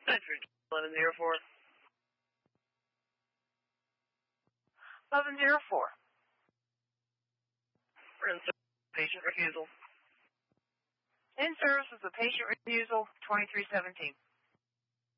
Century 1104. 1104. We're in patient refusal. In service with the patient refusal, 2317.